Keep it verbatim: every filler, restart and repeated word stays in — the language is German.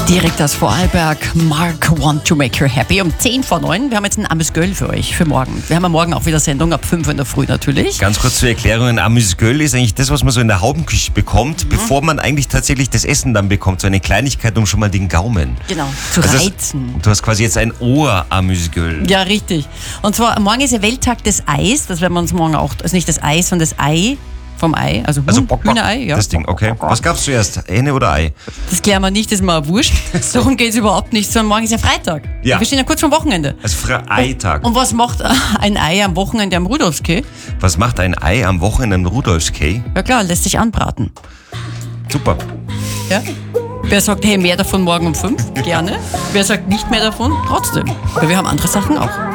Direkt aus Vorarlberg, Mark Want to Make You Happy um zehn vor neun. Wir haben jetzt ein Amüsgöl für euch, für morgen. Wir haben ja morgen auch wieder Sendung ab fünf in der Früh natürlich. Ganz kurz zur Erklärung, ein Amüsgöl ist eigentlich das, was man so in der Haubenküche bekommt, mhm. bevor man eigentlich tatsächlich das Essen dann bekommt. So eine Kleinigkeit, um schon mal den Gaumen. Genau, zu also reizen. Das, du hast quasi jetzt ein Ohr-Amüsgöl. Ja, richtig. Und zwar, morgen ist ja Welttag des Eis. Das werden wir uns morgen auch, also nicht das Eis, sondern das Ei. Vom Ei, also, Huhn, also Bock, Bock, Hühnerei. Ja. Das Ding, okay. Was gab's zuerst, Henne oder Ei? Das klären wir nicht, das ist mir wurscht. Darum geht es überhaupt nicht, sondern morgen ist ja Freitag. Ja. Wir stehen ja kurz vor Wochenende. Also Freitag. Und was macht ein Ei am Wochenende am Rudolfskeh? Was macht ein Ei am Wochenende am Rudolfskeh? Ja klar, lässt sich anbraten. Super. Ja? Wer sagt, hey, mehr davon morgen um fünf? Gerne. Wer sagt nicht mehr davon? Trotzdem. Weil wir haben andere Sachen auch.